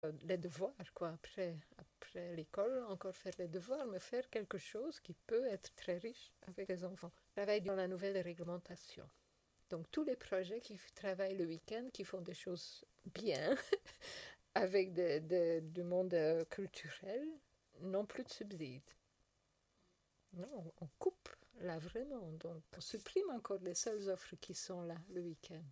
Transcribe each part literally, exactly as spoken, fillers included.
Les devoirs, quoi, après, après l'école, encore faire les devoirs, mais faire quelque chose qui peut être très riche avec les enfants. Je travaille dans la nouvelle réglementation. Donc tous les projets qui travaillent le week-end, qui font des choses bien, avec de, de, du monde culturel, n'ont plus de subsides. Non, on coupe là vraiment. Donc on supprime encore les seules offres qui sont là le week-end.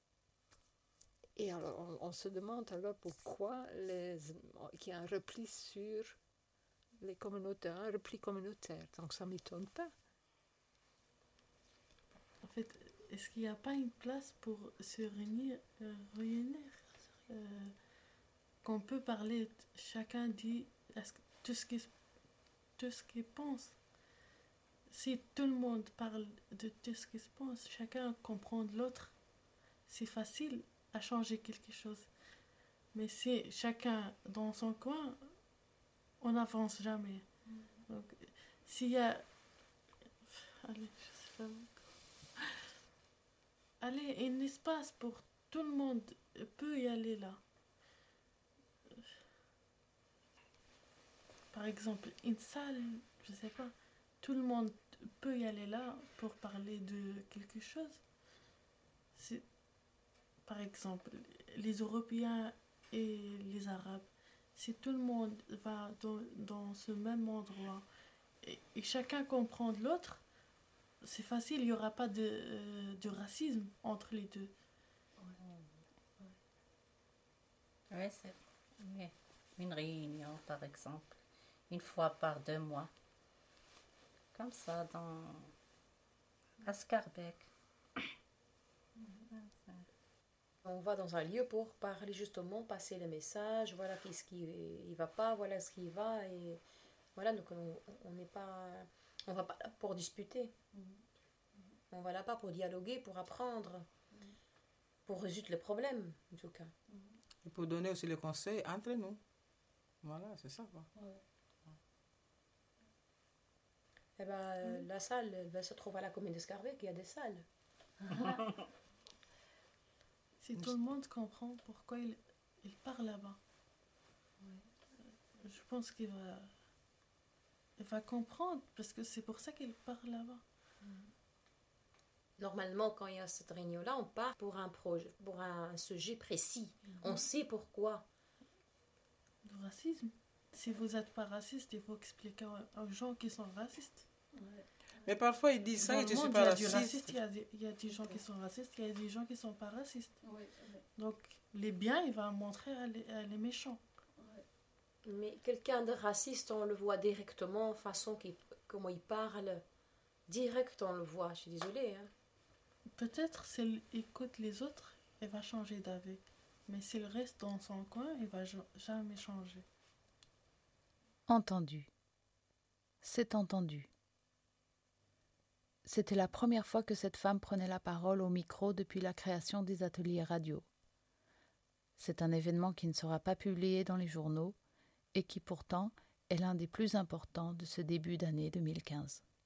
Et alors, on, on se demande alors pourquoi les, qu'il y a un repli sur les communautés, un repli communautaire. Donc, ça ne m'étonne pas. En fait, est-ce qu'il n'y a pas une place pour se réunir, euh, réunir euh, qu'on peut parler, chacun dit tout ce qu'il tout ce qu'il pense. Si tout le monde parle de tout ce qu'il se pense, chacun comprend l'autre, c'est facile à changer quelque chose. Mais si chacun dans son coin, on n'avance jamais. Donc, s'il y a... Allez, je sais pas. Allez, un espace pour tout le monde peut y aller là. Par exemple, une salle, je sais pas, tout le monde peut y aller là pour parler de quelque chose. C'est, par exemple, les Européens et les Arabes, si tout le monde va dans, dans ce même endroit et, et chacun comprend l'autre, c'est facile, il n'y aura pas de, euh, de racisme entre les deux. Oui, c'est oui. Une réunion, par exemple, une fois par deux mois. Comme ça, dans à Scarbeck. On va dans un lieu pour parler justement, passer le message, voilà qu'est-ce qui ne va pas, voilà ce qui va. Et voilà, donc on n'est pas... On va pas là pour disputer. On va là pas pour dialoguer, pour apprendre, pour résoudre le problème, en tout cas. Et pour donner aussi les conseils entre nous. Voilà, c'est ça, quoi. Ouais. Eh ben, mmh. La salle, elle va se trouver à la commune d'Escarbeck, il y a des salles. Si tout le monde comprend pourquoi il, il part là-bas, oui. Je pense qu'il va, il va comprendre, parce que c'est pour ça qu'il part là-bas. Normalement, quand il y a cette réunion-là, on part pour un projet, pour un sujet précis. Mm-hmm. On sait pourquoi. Le racisme. Si vous n'êtes pas raciste, il faut expliquer aux gens qui sont racistes. Ouais. Mais parfois, ils disent ça Dans et le je monde, suis pas raciste. raciste. Il y a des, il y a des gens qui sont racistes, il y a des gens qui ne sont pas racistes. Oui, oui. Donc, les biens, il va montrer à les, à les méchants. Oui. Mais quelqu'un de raciste, on le voit directement, façon qu'il, comment il parle. Direct, on le voit. Je suis désolée. Hein. Peut-être s'il écoute les autres, il va changer d'avis. Mais s'il reste dans son coin, il ne va jamais changer. Entendu. C'est entendu. C'était la première fois que cette femme prenait la parole au micro depuis la création des ateliers radio. C'est un événement qui ne sera pas publié dans les journaux et qui pourtant est l'un des plus importants de ce début d'année deux mille quinze.